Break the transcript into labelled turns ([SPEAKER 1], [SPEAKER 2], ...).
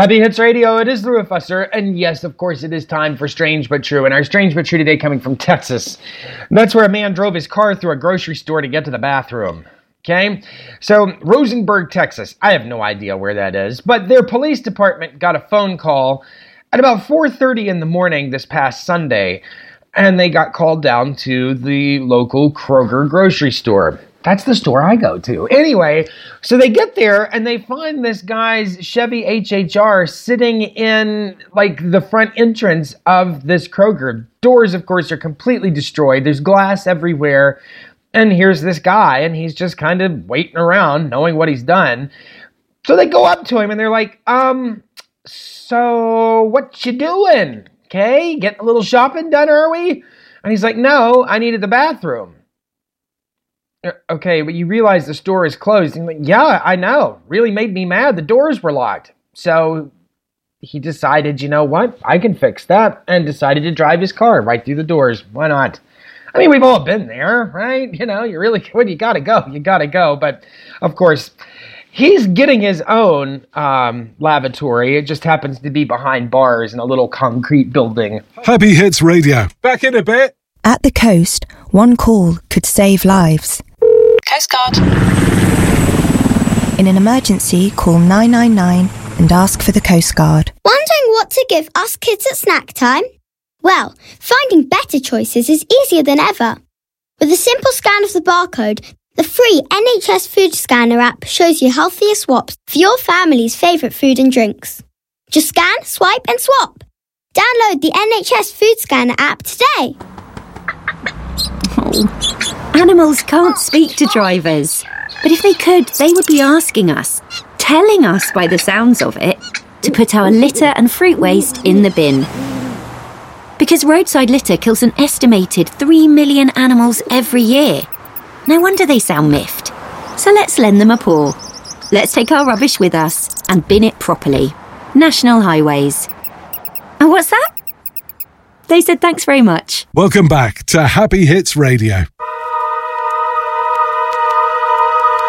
[SPEAKER 1] Happy Hits Radio, it is the Roofusser, and yes, of course, it is time for Strange But True, and our Strange But True today coming from Texas. That's where a man drove his car through a grocery store to get to the bathroom. Okay? So, Rosenberg, Texas. I have no idea where that is, but their police department got a phone call at about 4:30 in the morning this past Sunday, and they got called down to the local Kroger grocery store. That's the store I go to. Anyway, so they get there and they find this guy's Chevy HHR sitting in like the front entrance of this Kroger. Doors, of course, are completely destroyed. There's glass everywhere. And here's this guy and he's just kind of waiting around knowing what he's done. So they go up to him and they're like, so what you doing? Okay, getting a little shopping done, are we? And he's like, no, I needed the bathroom. Okay, but you realize the store is closed. And like, yeah, I know. Really made me mad. The doors were locked. So he decided, you know what? I can fix that. And decided to drive his car right through the doors. Why not? I mean, we've all been there, right? You know, you're really good. You gotta go. You gotta go. But, of course, he's getting his own lavatory. It just happens to be behind bars in a little concrete building.
[SPEAKER 2] Happy Hits Radio. Back in a bit.
[SPEAKER 3] At the coast, one call could save lives.
[SPEAKER 4] Coast Guard.
[SPEAKER 3] In an emergency, call 999 and ask for the Coast Guard.
[SPEAKER 5] Wondering what to give us kids at snack time? Well, finding better choices is easier than ever. With a simple scan of the barcode, the free NHS Food Scanner app shows you healthier swaps for your family's favourite food and drinks. Just scan, swipe and swap. Download the NHS Food Scanner app today.
[SPEAKER 6] Animals can't speak to drivers, but if they could, they would be asking us, telling us by the sounds of it, to put our litter and fruit waste in the bin. Because roadside litter kills an estimated 3 million animals every year. No wonder they sound miffed. So let's lend them a paw. Let's take our rubbish with us and bin it properly. National Highways. And what's that? They said thanks very much.
[SPEAKER 2] Welcome back to Happy Hits Radio.